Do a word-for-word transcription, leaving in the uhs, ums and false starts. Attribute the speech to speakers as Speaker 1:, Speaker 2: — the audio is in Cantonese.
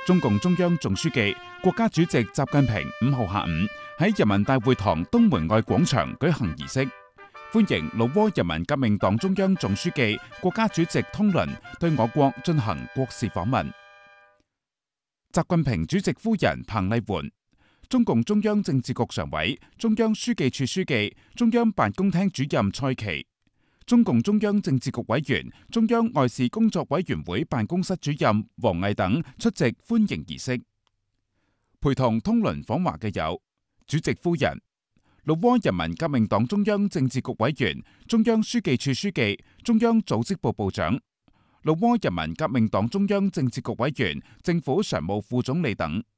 Speaker 1: 中共中央總書記、國家主席習近平五號下午喺人民大會堂東門外廣場舉行儀式，歡迎老撾人民革命黨中央總書記、國家主席通倫對我國進行國事訪問。習近平主席夫人彭麗媛、中共中央政治局常委、中央書記處書記、中央辦公廳主任蔡奇、中共中央政治局委員、中央外事工作委員會辦公室主任王毅等出席歡迎儀式。陪同通倫訪華嘅有主席夫人、老撾人民革命黨中央政治局委員、中央書記處書記、中央組織部部長、老撾人民革命黨中央政治局委員、政府常務副總理等。